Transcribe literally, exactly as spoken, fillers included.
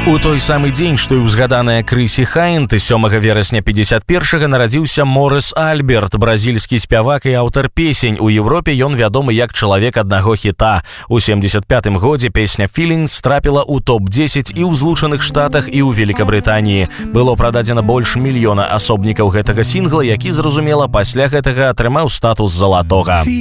У той самы дзень, што і ўзгаданая Крысі Хайнт, сёмага верасня пятьдесят першага нарадзіўся Морыс Альберт, бразільскі спявак і аўтар песень. У Еўропе ён вядомы як чалавек аднаго хіта. У семьдесят пятым годзе песня «Feelings» трапіла ў топ дзесяць і ў Злучаных Штатах, і ў Великабрытаніі. Было прададзена больш мільёна асобнікаў гэтага сінгла, які, зразумела, пасля гэтага атрымаў статус залатога.